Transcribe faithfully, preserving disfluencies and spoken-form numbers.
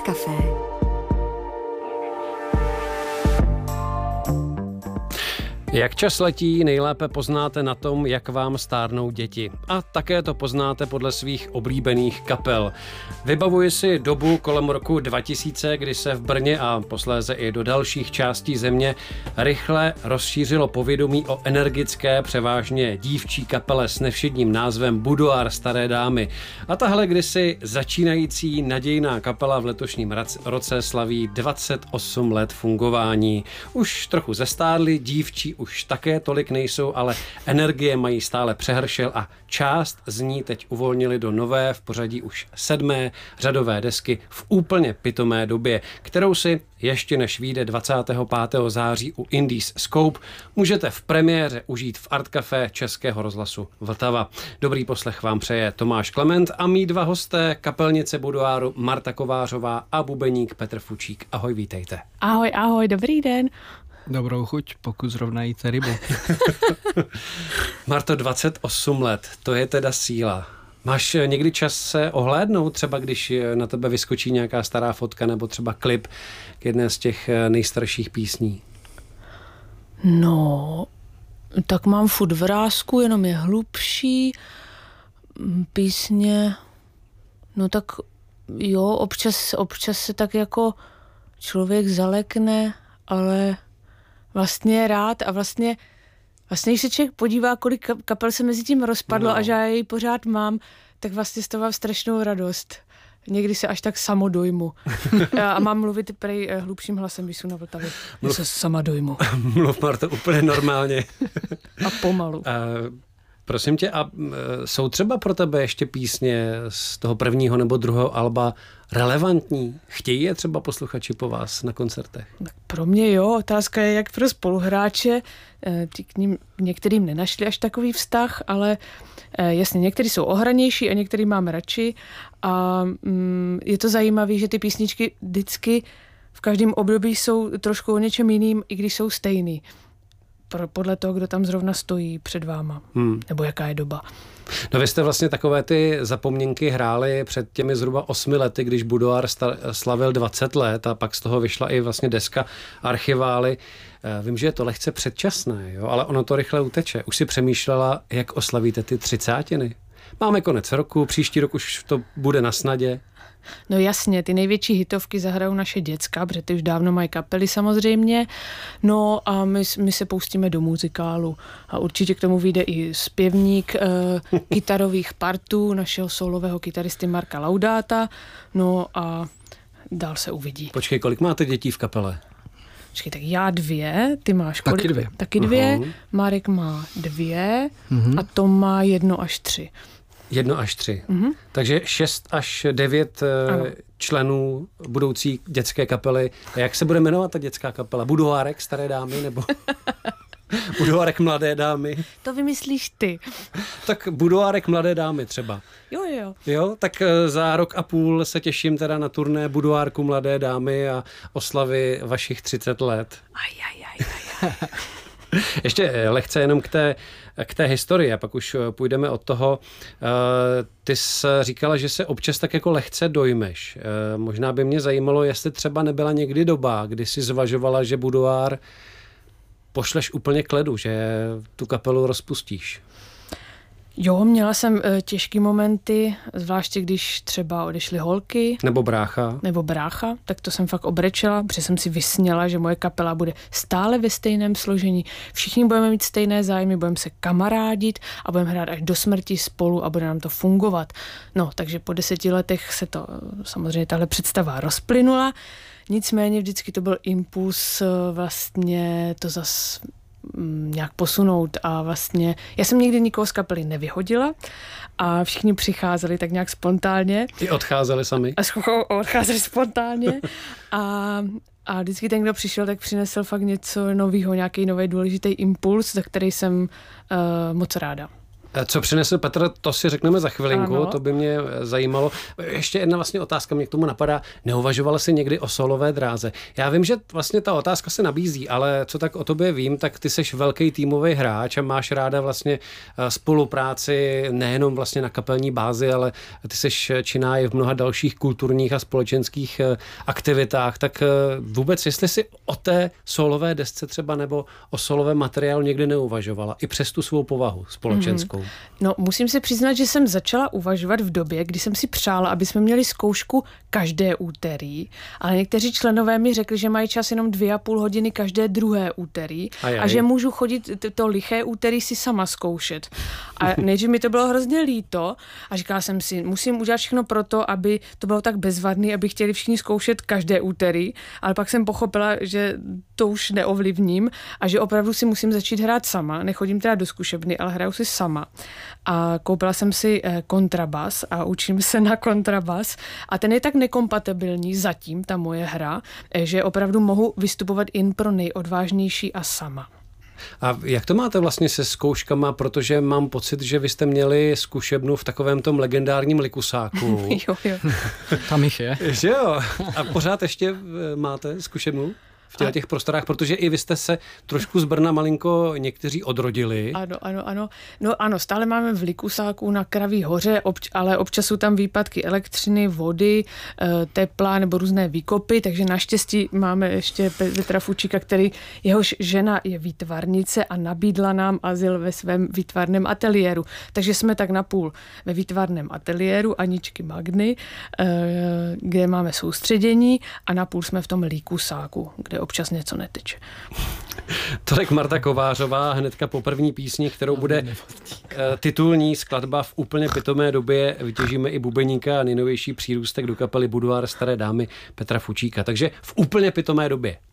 Café. Jak čas letí, nejlépe poznáte na tom, jak vám stárnou děti. A také to poznáte podle svých oblíbených kapel. Vybavuji si dobu kolem roku dva tisíce, kdy se v Brně a posléze i do dalších částí země rychle rozšířilo povědomí o energické, převážně dívčí kapele s nevšedním názvem Boudoir staré dámy. A tahle kdysi začínající nadějná kapela v letošním roce slaví dvacet osm let fungování. Už trochu zestárli, dívčí už také tolik nejsou, ale energie mají stále přehršel a část z ní teď uvolnili do nové, v pořadí už sedmé řadové desky v úplně pitomé době, kterou si ještě než vyjde dvacátého pátého září u Indies Scope můžete v premiéře užít v Art Café Českého rozhlasu Vltava. Dobrý poslech vám přeje Tomáš Klement a mý dva hosté, kapelnice Boudoiru Marta Kovářová a bubeník Petr Fučík. Ahoj, vítejte. Ahoj, ahoj, dobrý den. Dobrou chuť, pokud zrovna jíte rybu. Marto, dvacet osm let, to je teda síla. Máš někdy čas se ohlédnout, třeba když na tebe vyskočí nějaká stará fotka nebo třeba klip k jedné z těch nejstarších písní? No, tak mám furt vrásku, jenom je hlubší. Písně, no tak jo, občas, občas se tak jako člověk zalekne, ale vlastně rád a vlastně, vlastně když se člověk podívá, kolik kapel se mezi tím rozpadlo no. a že já jej pořád mám, tak vlastně z toho mám strašnou radost. Někdy se až tak samodojmu. A mám mluvit prej hlubším hlasem, když jsou na Vltavě. Mluv, se sama dojmu. Mluv, Marto, úplně normálně. A pomalu. A, prosím tě, a jsou třeba pro tebe ještě písně z toho prvního nebo druhého alba relevantní? Chtějí je třeba posluchači po vás na koncertech? Tak pro mě jo, otázka je, jak pro spoluhráče. Ty k ním některým nenašli až takový vztah, ale jasně, některý jsou ohranější a některý máme radši. A mm, je to zajímavé, že ty písničky vždycky v každém období jsou trošku o něčem jiným, i když jsou stejný. Podle toho, kdo tam zrovna stojí před váma, hmm. nebo jaká je doba. No vy jste vlastně takové ty zapomněnky hráli před těmi zhruba osmi lety, když Boudoir slavil dvacet let a pak z toho vyšla i vlastně deska Archivály. Vím, že je to lehce předčasné, jo, ale ono to rychle uteče. Už si přemýšlela, jak oslavíte ty třicátiny? Máme konec roku, příští rok už to bude na snadě. No jasně, ty největší hitovky zahrajou naše děcka, protože ty už dávno mají kapely samozřejmě. No a my, my se pustíme do muzikálu. A určitě k tomu vyjde i zpěvník eh, kytarových partů našeho solového kytaristy Marka Laudáta. No a dál se uvidí. Počkej, kolik máte dětí v kapele? Počkej, tak já dvě, ty máš kolik? Taky dvě. Taky dvě, uh-huh. Marek má dvě uh-huh. a Tom má jedno až tři. Jedno až tři. Mm-hmm. Takže šest až devět ano. členů budoucí dětské kapely. A jak se bude jmenovat ta dětská kapela? Boudoirek staré dámy nebo Boudoirek mladé dámy? To vymyslíš ty. Tak Boudoirek mladé dámy třeba. Jo, jo. Jo, tak za rok a půl se těším teda na turné Boudoirku mladé dámy a oslavy vašich třicet let. Aj, aj, aj, aj, aj. Ještě lehce jenom k té, k té historii a pak už půjdeme od toho. Ty jsi říkala, že se občas tak jako lehce dojmeš. Možná by mě zajímalo, jestli třeba nebyla někdy doba, kdy jsi zvažovala, že Boudoir pošleš úplně k ledu, že tu kapelu rozpustíš. Jo, měla jsem e, těžký momenty, zvláště když třeba odešly holky. Nebo brácha. Nebo brácha, tak to jsem fakt obrečela, protože jsem si vysněla, že moje kapela bude stále ve stejném složení. Všichni budeme mít stejné zájmy, budeme se kamarádit a budeme hrát až do smrti spolu a bude nám to fungovat. No, takže po deseti letech se to samozřejmě tahle představa rozplynula. Nicméně vždycky to byl impuls vlastně to zas nějak posunout a vlastně, já jsem nikdy nikoho z kapely nevyhodila a všichni přicházeli tak nějak spontánně. I odcházeli sami. A odcházeli spontánně a, a vždycky ten, kdo přišel, tak přinesl fakt něco nového, nějaký nový důležitý impuls, za který jsem uh, moc ráda. Co přinesl Petr, to si řekneme za chvilinku, ano. To by mě zajímalo. Ještě jedna vlastně otázka mě k tomu napadá. Neuvažovala jsi někdy o solové dráze? Já vím, že vlastně ta otázka se nabízí, ale co tak o tobě vím, tak ty seš velký týmový hráč a máš ráda vlastně spolupráci nejenom vlastně na kapelní bázi, ale ty seš činná i v mnoha dalších kulturních a společenských aktivitách. Tak vůbec, jestli si o té solové desce třeba nebo o solovém materiálu někdy neuvažovala, i přes tu svou povahu společenskou? Mm-hmm. No, musím se přiznat, že jsem začala uvažovat v době, kdy jsem si přála, aby jsme měli zkoušku každé úterý, ale někteří členové mi řekli, že mají čas jenom dvě a půl hodiny každé druhé úterý ajaj. A že můžu chodit to, to liché úterý si sama zkoušet. A nejdřív mi to bylo hrozně líto a říkala jsem si, musím udělat všechno pro to, aby to bylo tak bezvadný, aby chtěli všichni zkoušet každé úterý, ale pak jsem pochopila, že to už neovlivním a že opravdu si musím začít hrát sama. Nechodím teda do zkušebny, ale hraju si sama. A koupila jsem si kontrabas a učím se na kontrabas a ten je tak nekompatibilní zatím, ta moje hra, že opravdu mohu vystupovat jen pro nejodvážnější a sama. A jak to máte vlastně se zkouškama, protože mám pocit, že vy jste měli zkušebnu v takovém tom legendárním Likusáku. jo, jo. Tam jich je. Že jo. A pořád ještě máte zkušebnu v těch, těch prostorách, protože i vy jste se trošku z Brna malinko někteří odrodili. Ano, ano, ano. No ano, stále máme v Likusáku na Kraví hoře, obč- ale občas jsou tam výpadky elektřiny, vody, tepla nebo různé výkopy, takže naštěstí máme ještě Petra Fučíka, který, jehož žena je výtvarnice a nabídla nám azyl ve svém výtvarném ateliéru. Takže jsme tak napůl ve výtvarném ateliéru Aničky Magny, kde máme soustředění a napůl jsme v tom Likusáku, kde občas něco neteče. Tolik Marta Kovářová hnedka po první písni, kterou bude titulní skladba V úplně pitomé době. Vytěžíme i bubeníka a nejnovější přírůstek do kapely Buduár staré dámy Petra Fučíka. Takže V úplně pitomé době.